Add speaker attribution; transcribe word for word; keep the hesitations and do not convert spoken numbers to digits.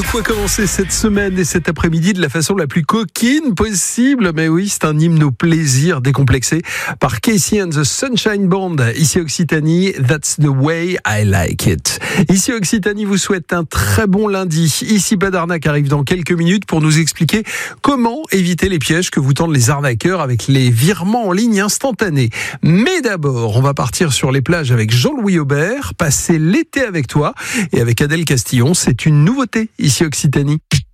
Speaker 1: quoi commencer cette semaine et cet après-midi de la façon la plus coquine possible. Mais oui, c'est un hymne au plaisir décomplexé par Casey and the Sunshine Band. Ici Occitanie, that's the way I like it. Ici Occitanie vous souhaite un très bon lundi. Ici Padarnac arrive dans quelques minutes pour nous expliquer comment éviter les pièges que vous tendent les arnaqueurs avec les virements en ligne instantanés. Mais d'abord, on va partir sur les plages avec Jean-Louis Aubert, passer l'été avec toi et avec Adèle Castillon. C'est une nouveauté ici Occitanie.